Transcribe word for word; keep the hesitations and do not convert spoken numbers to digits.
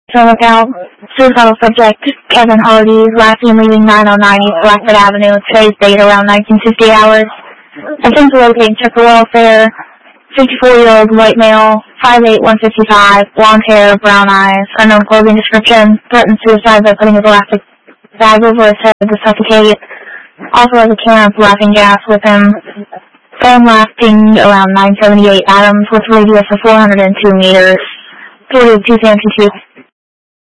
So lookout, suicidal subject Kevin Hardy, last seen leaving nine oh nine East Blackford Avenue, today's date around nineteen fifty hours. Attempts to locate check for welfare, fifty-four-year-old white male, five eight, one fifty-five, blonde hair, brown eyes, unknown clothing description, threatened suicide by putting his elastic bag over his head to suffocate, also has a can of laughing gas with him. Flame lasting around nine seventy-eight atoms with radius of four hundred two meters. forty-two Santee